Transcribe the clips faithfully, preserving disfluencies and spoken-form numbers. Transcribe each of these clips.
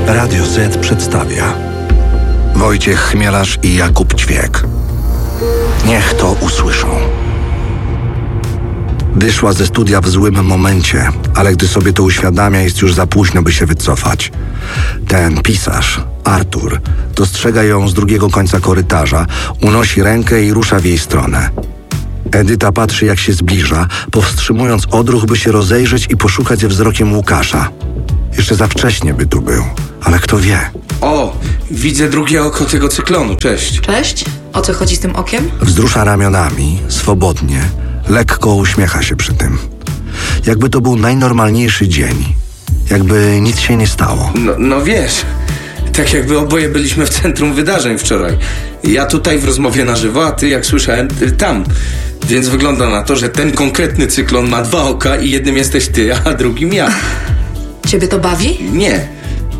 Radio Z przedstawia Wojciech Chmielarz i Jakub Ćwiek. Niech to usłyszą. Wyszła ze studia w złym momencie, ale gdy sobie to uświadamia, jest już za późno, by się wycofać. Ten pisarz, Artur, dostrzega ją z drugiego końca korytarza, unosi rękę i rusza w jej stronę. Edyta patrzy, jak się zbliża, powstrzymując odruch, by się rozejrzeć i poszukać ze wzrokiem Łukasza. Jeszcze za wcześnie by tu był, ale kto wie. O, widzę drugie oko tego cyklonu. Cześć. Cześć? O co chodzi z tym okiem? Wzrusza ramionami, swobodnie, lekko uśmiecha się przy tym. Jakby to był najnormalniejszy dzień. Jakby nic się nie stało. No, no wiesz, tak jakby oboje byliśmy w centrum wydarzeń wczoraj. Ja tutaj w rozmowie na żywo, a ty, jak słyszałem, tam. Więc wygląda na to, że ten konkretny cyklon ma dwa oka i jednym jesteś ty, a drugim ja. Ciebie to bawi? Nie.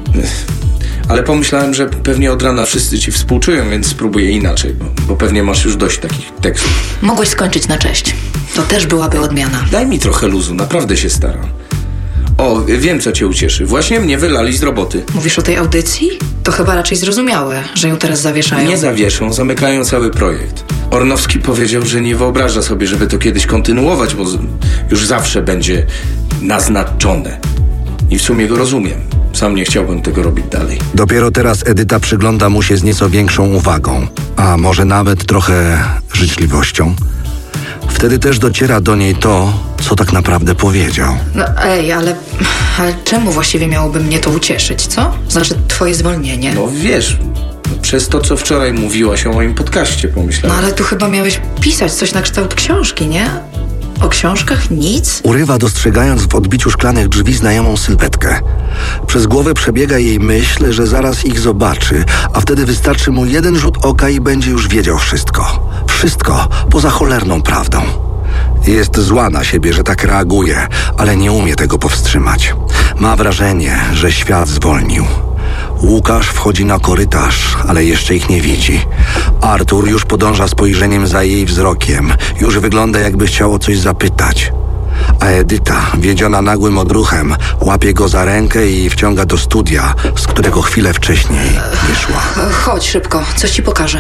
Ale pomyślałem, że pewnie od rana wszyscy ci współczują, więc spróbuję inaczej, bo, bo pewnie masz już dość takich tekstów. Mogłeś skończyć na cześć. To też byłaby odmiana. Daj mi trochę luzu, naprawdę się staram. O, wiem, co cię ucieszy. Właśnie mnie wylali z roboty. Mówisz o tej audycji? To chyba raczej zrozumiałe, że ją teraz zawieszają. Nie zawieszą, zamykają cały projekt. Ornowski powiedział, że nie wyobraża sobie, żeby to kiedyś kontynuować, bo już zawsze będzie naznaczone. I w sumie go rozumiem. Sam nie chciałbym tego robić dalej. Dopiero teraz Edyta przygląda mu się z nieco większą uwagą, a może nawet trochę życzliwością. Wtedy też dociera do niej to, co tak naprawdę powiedział. No ej, ale, ale czemu właściwie miałoby mnie to ucieszyć, co? Znaczy twoje zwolnienie. No wiesz, przez to, co wczoraj mówiłaś o moim podcaście, pomyślałem. No ale tu chyba miałeś pisać coś na kształt książki, nie? O książkach nic? Urywa, dostrzegając w odbiciu szklanych drzwi znajomą sylwetkę. Przez głowę przebiega jej myśl, że zaraz ich zobaczy, a wtedy wystarczy mu jeden rzut oka i będzie już wiedział wszystko. Wszystko poza cholerną prawdą. Jest zła na siebie, że tak reaguje, ale nie umie tego powstrzymać. Ma wrażenie, że świat zwolnił. Łukasz wchodzi na korytarz, ale jeszcze ich nie widzi. Artur już podąża spojrzeniem za jej wzrokiem. Już wygląda, jakby chciał o coś zapytać. A Edyta, wiedziona nagłym odruchem, łapie go za rękę i wciąga do studia, z którego chwilę wcześniej wyszła. Chodź szybko, coś ci pokażę.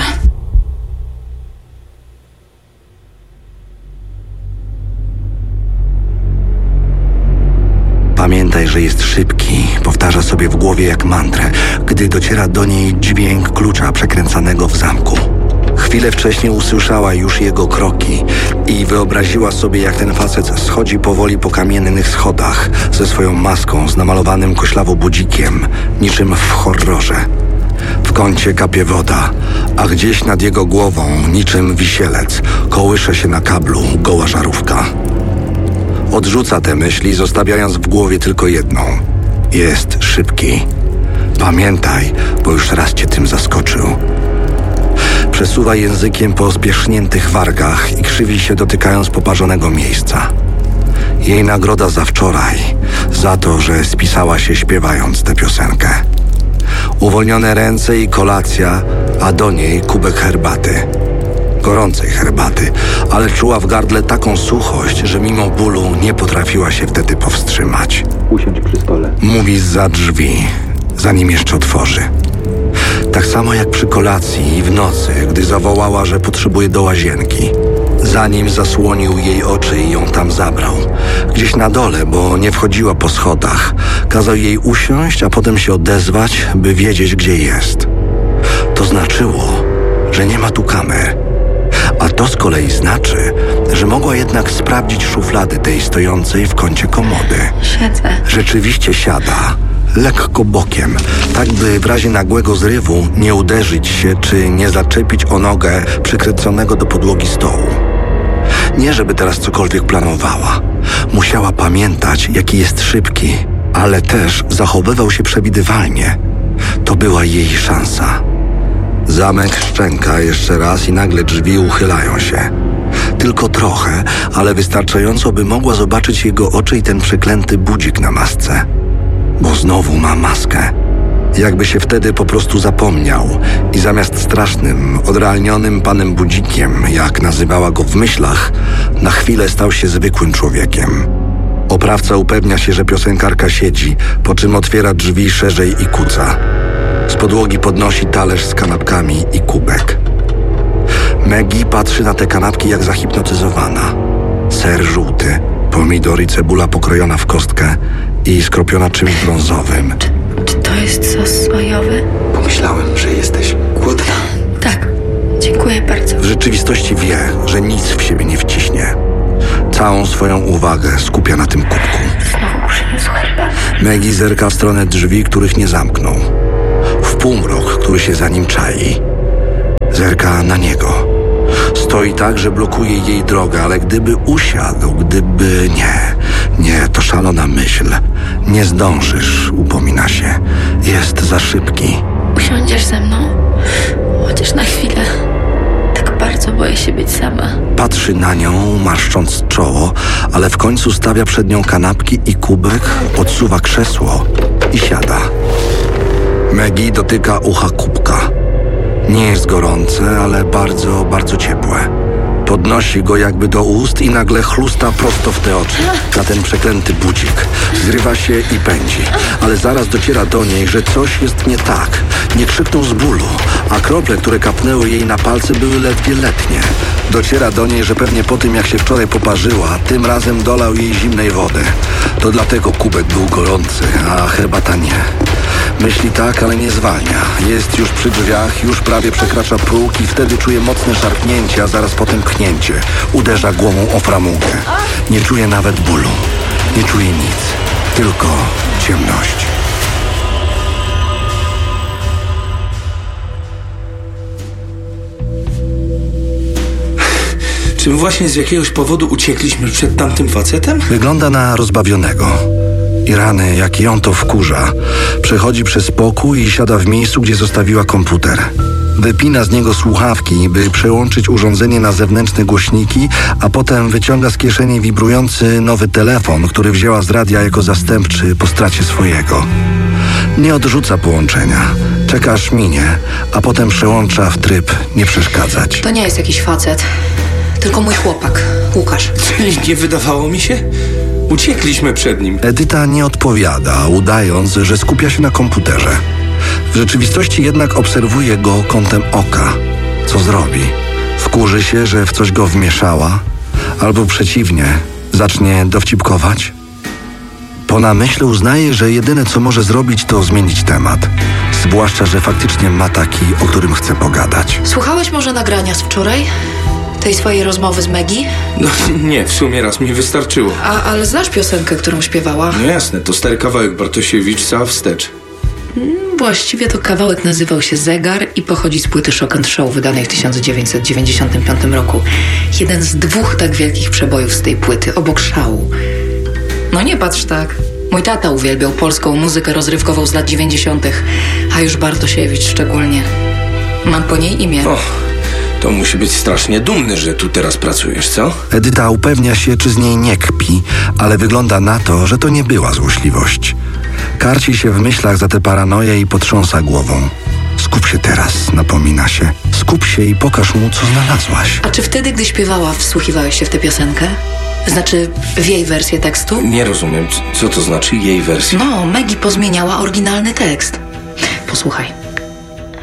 Pamiętaj, że jest szybki, powtarza sobie w głowie jak mantrę, gdy dociera do niej dźwięk klucza przekręcanego w zamku. Chwilę wcześniej usłyszała już jego kroki i wyobraziła sobie, jak ten facet schodzi powoli po kamiennych schodach ze swoją maską z namalowanym koślawo budzikiem, niczym w horrorze. W kącie kapie woda, a gdzieś nad jego głową, niczym wisielec, kołysze się na kablu goła żarówka. Odrzuca te myśli, zostawiając w głowie tylko jedną. Jest szybki. Pamiętaj, bo już raz cię tym zaskoczył. Przesuwa językiem po spierzchniętych wargach i krzywi się, dotykając poparzonego miejsca. Jej nagroda za wczoraj, za to, że spisała się śpiewając tę piosenkę. Uwolnione ręce i kolacja, a do niej kubek herbaty. Gorącej herbaty, ale czuła w gardle taką suchość, że mimo bólu nie potrafiła się wtedy powstrzymać. Usiądź przy stole. Mówi zza drzwi, zanim jeszcze otworzy. Tak samo jak przy kolacji i w nocy, gdy zawołała, że potrzebuje do łazienki. Zanim zasłonił jej oczy i ją tam zabrał. Gdzieś na dole, bo nie wchodziła po schodach. Kazał jej usiąść, a potem się odezwać, by wiedzieć, gdzie jest. To znaczyło, że nie ma tu kamer. A to z kolei znaczy, że mogła jednak sprawdzić szuflady tej stojącej w kącie komody. Siedzę. Rzeczywiście siada, lekko bokiem, tak by w razie nagłego zrywu nie uderzyć się czy nie zaczepić o nogę przykręconego do podłogi stołu. Nie żeby teraz cokolwiek planowała. Musiała pamiętać, jaki jest szybki, ale też zachowywał się przewidywalnie. To była jej szansa. Zamek szczęka jeszcze raz i nagle drzwi uchylają się. Tylko trochę, ale wystarczająco, by mogła zobaczyć jego oczy i ten przeklęty budzik na masce. Bo znowu ma maskę. Jakby się wtedy po prostu zapomniał i zamiast strasznym, odrealnionym panem budzikiem, jak nazywała go w myślach, na chwilę stał się zwykłym człowiekiem. Oprawca upewnia się, że piosenkarka siedzi, po czym otwiera drzwi szerzej i kuca. Z podłogi podnosi talerz z kanapkami i kubek. Maggie patrzy na te kanapki jak zahipnotyzowana. Ser żółty, pomidor i cebula pokrojona w kostkę i skropiona czymś brązowym. Czy, czy to jest sos sojowy? Pomyślałem, że jesteś głodna. Tak, dziękuję bardzo. W rzeczywistości wie, że nic w siebie nie wciśnie. Całą swoją uwagę skupia na tym kubku. Znowu przyniósł herbatę. Maggie zerka w stronę drzwi, których nie zamknął. W półmrok, który się za nim czai. Zerka na niego. Stoi tak, że blokuje jej drogę, ale gdyby usiadł, gdyby... Nie, nie, to szalona myśl. Nie zdążysz, upomina się. Jest za szybki. Usiądziesz ze mną? Chociaż na chwilę. Tak bardzo boję się być sama. Patrzy na nią, marszcząc czoło, ale w końcu stawia przed nią kanapki i kubek, odsuwa krzesło i siada. Maggie dotyka ucha kubka. Nie jest gorące, ale bardzo, bardzo ciepłe. Podnosi go jakby do ust i nagle chlusta prosto w te oczy. Na ten przeklęty budzik. Zrywa się i pędzi. Ale zaraz dociera do niej, że coś jest nie tak. Nie krzyknął z bólu, a krople, które kapnęły jej na palce, były ledwie letnie. Dociera do niej, że pewnie po tym, jak się wczoraj poparzyła, tym razem dolał jej zimnej wody. To dlatego kubek był gorący, a herbata nie. Myśli tak, ale nie zwalnia. Jest już przy drzwiach, już prawie przekracza próg i wtedy czuje mocne szarpnięcie, a zaraz potem pchnięcie. Uderza głową o framugę. Nie czuje nawet bólu. Nie czuje nic. Tylko ciemność. Czy my właśnie z jakiegoś powodu uciekliśmy przed tamtym facetem? Wygląda na rozbawionego. I rany, jak ją to wkurza. Przechodzi przez pokój i siada w miejscu, gdzie zostawiła komputer. Wypina z niego słuchawki, by przełączyć urządzenie na zewnętrzne głośniki, a potem wyciąga z kieszeni wibrujący nowy telefon, który wzięła z radia jako zastępczy po stracie swojego. Nie odrzuca połączenia. Czeka aż minie, a potem przełącza w tryb nie przeszkadzać. To nie jest jakiś facet, tylko mój chłopak, Łukasz. Czyli nie wydawało mi się? Uciekliśmy przed nim. Edyta nie odpowiada, udając, że skupia się na komputerze. W rzeczywistości jednak obserwuje go kątem oka. Co zrobi? Wkurzy się, że w coś go wmieszała? Albo przeciwnie, zacznie dowcipkować? Po namyśle uznaje, że jedyne co może zrobić, to zmienić temat. Zwłaszcza, że faktycznie ma taki, o którym chce pogadać. Słuchałeś może nagrania z wczoraj? Tej swojej rozmowy z Maggie? No nie, w sumie raz mi wystarczyło. A, ale znasz piosenkę, którą śpiewała? No jasne, to stary kawałek Bartosiewicz, cała wstecz. Właściwie to kawałek nazywał się Zegar i pochodzi z płyty Shock and Show wydanej w tysiąc dziewięćset dziewięćdziesiątym piątym roku. Jeden z dwóch tak wielkich przebojów z tej płyty, obok Szału. No nie patrz tak. Mój tata uwielbiał polską muzykę rozrywkową z lat dziewięćdziesiątych, a już Bartosiewicz szczególnie. Mam po niej imię. O, to musi być strasznie dumny, że tu teraz pracujesz, co? Edyta upewnia się, czy z niej nie kpi, ale wygląda na to, że to nie była złośliwość. Karci się w myślach za tę paranoję i potrząsa głową. Skup się teraz, napomina się. Skup się i pokaż mu, co znalazłaś. A czy wtedy, gdy śpiewała, wsłuchiwałeś się w tę piosenkę? Znaczy, w jej wersję tekstu? Nie rozumiem, co to znaczy jej wersja? No, Maggie pozmieniała oryginalny tekst. Posłuchaj.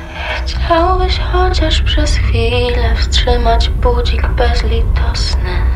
Chciałbyś chociaż przez chwilę wstrzymać budzik bezlitosny.